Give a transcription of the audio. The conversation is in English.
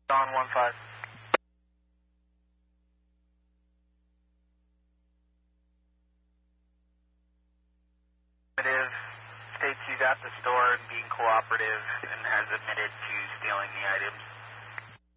Dawn 1-5. States he's at the store and being cooperative and has admitted to stealing the items.